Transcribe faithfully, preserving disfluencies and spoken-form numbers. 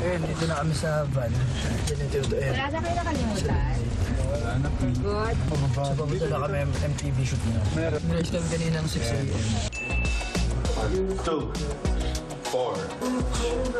Ayun, dito na kami sa van. Diyan yung tinutuin. Wala na kayo nakalimutan? Wala na. Good. So, papunta na kami M T V shoot na. Meron. Nice kami kaninang six a m Two, four.